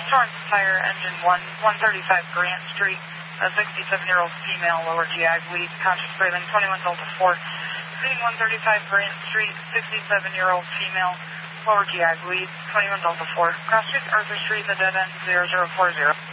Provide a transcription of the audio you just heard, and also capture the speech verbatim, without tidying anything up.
Torrance Tire, engine one, one thirty-five Grant Street, a sixty-seven-year-old female, lower G I bleed, conscious breathing, twenty-one Delta four. Leading one thirty-five Grant Street, sixty-seven-year-old female, lower G I bleed, twenty-one Delta four. Cross Street, Arthur Street, the dead end, zero zero four zero.